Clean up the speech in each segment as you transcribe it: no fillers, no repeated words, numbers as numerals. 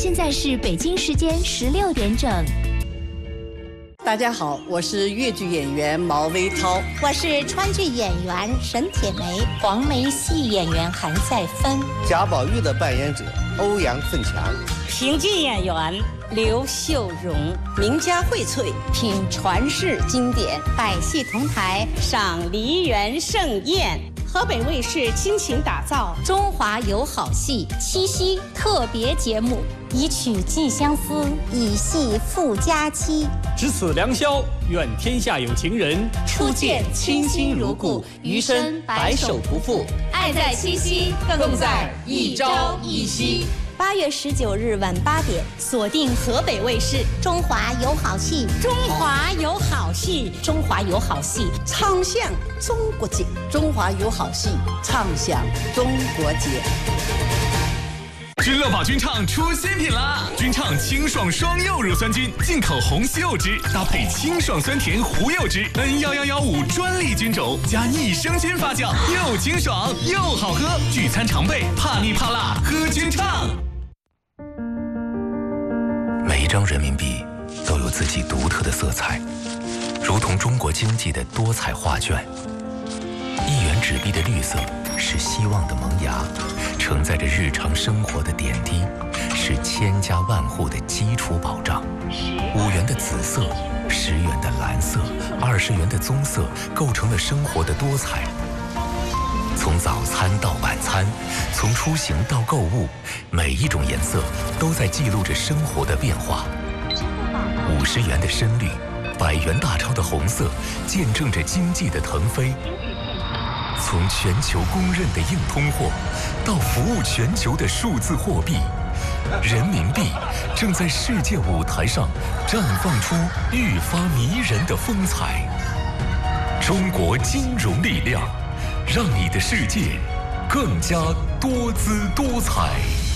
现在是北京时间16点整。 大家好，我是越剧演员毛维涛， 我是川剧演员沈铁梅，黄梅戏演员韩赛芬， 贾宝玉的扮演者欧阳奋强， 评剧演员刘秀荣， 名家荟萃， 品传世经典，百戏同台， 赏梨园盛宴。河北卫视倾情打造中华有好戏七夕特别节目，以曲寄相思，以戏赴佳期。 值此良宵，愿天下有情人初见倾心如故，余生白首不负。爱在七夕，更在一朝一夕。 8月19日晚8点，锁定河北卫视《中华有好戏》， 中华有好戏， 中华有好戏， 唱响中国节，中华有好戏，唱响中国节。 君乐宝菌畅出新品啦！菌畅清爽双柚乳酸菌，进口红西柚汁，搭配清爽酸甜胡柚汁，N11115专利菌种，加益生菌发酵，又清爽又好喝。聚餐常备，怕腻怕辣，喝菌畅。 每一张人民币都有自己独特的色彩，如同中国经济的多彩画卷。1元纸币的绿色是希望的萌芽，承载着日常生活的点滴，是千家万户的基础保障。5元的紫色，10元的蓝色，20元的棕色，构成了生活的多彩。从早餐到晚餐，从出行到购物，每一种颜色都在记录着生活的变化。50元的深绿，100元大钞的红色，见证着经济的腾飞。从全球公认的硬通货，到服务全球的数字货币，人民币正在世界舞台上绽放出愈发迷人的风采。中国金融力量，让你的世界更加多姿多彩。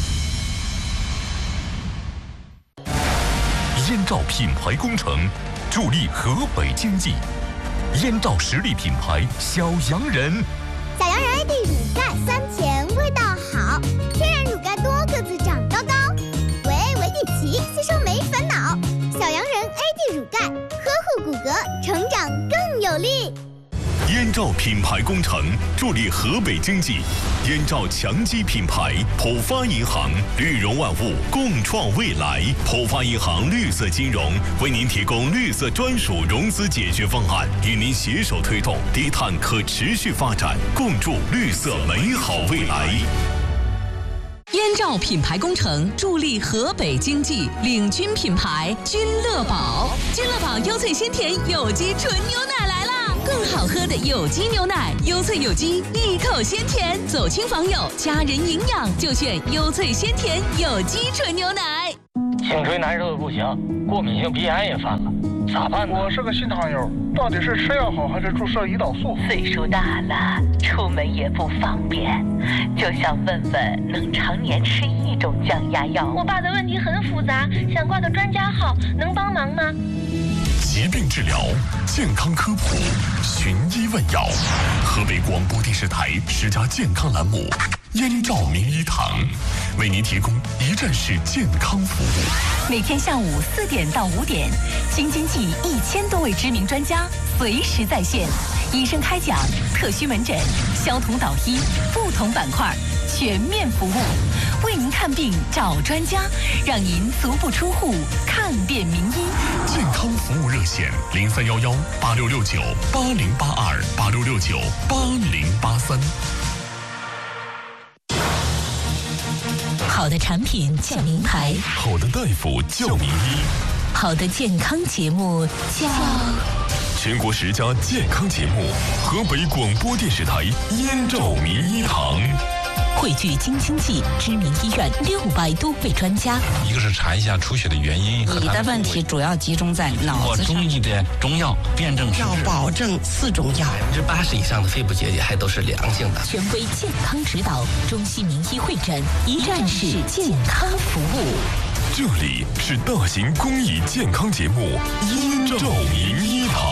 燕赵品牌工程助力河北经济。燕赵实力品牌小洋人， 小洋人 AD 乳钙酸甜，味道好，天然乳钙多个子长高高，维地奇吸收没烦恼。小洋人 AD 乳钙，呵护骨骼，成长更有力。 燕赵品牌工程助力河北经济，燕赵强基品牌，浦发银行，绿融万物，共创未来。浦发银行绿色金融为您提供绿色专属融资解决方案，与您携手推动低碳可持续发展，共筑绿色美好未来。 燕赵品牌工程助力河北经济，领军品牌君乐宝。君乐宝优萃鲜甜有机纯牛奶来啦！更好喝的有机牛奶，优萃有机，一口鲜甜，走亲访友，家人营养就选优萃鲜甜有机纯牛奶。 颈椎难受的不行，过敏性鼻炎也犯了，咋办呢？ 我是个新糖友，到底是吃药好还是注射胰岛素？ 岁数大了，出门也不方便，就想问问能常年吃一种降压药。 我爸的问题很复杂，想挂个专家号，能帮忙吗？ 疾病治疗，健康科普，寻医问药。河北广播电视台10家健康栏目，燕赵名医堂为您提供一站式健康服务。 每天下午4点到5点，京津冀1000多位知名专家随时在线，医生开讲，特需门诊，消毒导医，不同板块全面服务，为您看病找专家，让您足不出户看遍名医。 健康服务热线03118669808286698083。 好的产品叫名牌， 好的大夫叫名医， 好的健康节目叫全国10家健康节目，河北广播电视台燕赵名医堂。 汇聚京津冀知名医院600多位专家。 一个是查一下出血的原因， 你的问题主要集中在脑子上。 中医的中药辨证要保证4种药 ，80%以上的肺部结节还都是良性的。 权威健康指导，中西名医会诊，一站式健康服务。 这里是大型公益健康节目燕赵名医堂。